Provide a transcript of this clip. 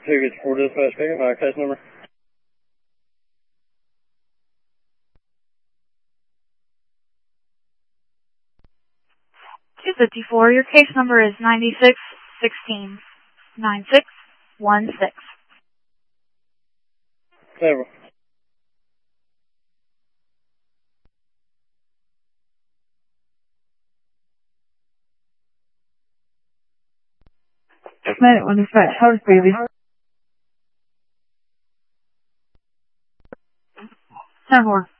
254 dispatch pickup, my case number. 254, your case number is 9616 9616. Several. Medic on dispatch, how is baby? 10-4.